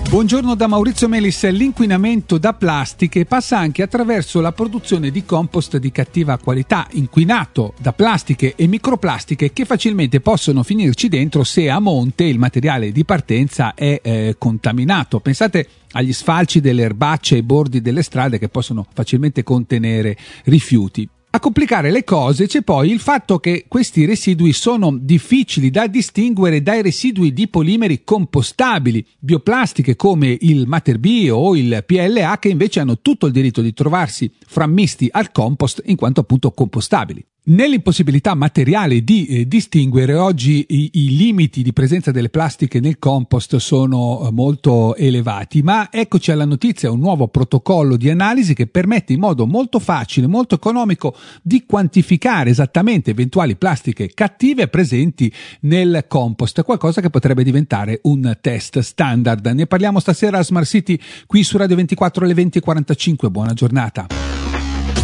Buongiorno da Maurizio Melis. L'inquinamento da plastiche passa anche attraverso la produzione di compost di cattiva qualità, inquinato da plastiche e microplastiche che facilmente possono finirci dentro se a monte il materiale di partenza è contaminato. Pensate agli sfalci delle erbacce ai bordi delle strade che possono facilmente contenere rifiuti. A complicare le cose c'è poi il fatto che questi residui sono difficili da distinguere dai residui di polimeri compostabili, bioplastiche come il Mater Bio o il PLA, che invece hanno tutto il diritto di trovarsi frammisti al compost in quanto appunto compostabili. Nell'impossibilità materiale di distinguere, oggi i limiti di presenza delle plastiche nel compost sono molto elevati, ma eccoci alla notizia: un nuovo protocollo di analisi che permette in modo molto facile, molto economico di quantificare esattamente eventuali plastiche cattive presenti nel compost, qualcosa che potrebbe diventare un test standard. Ne parliamo stasera a Smart City qui su Radio 24 alle 20:45. Buona giornata.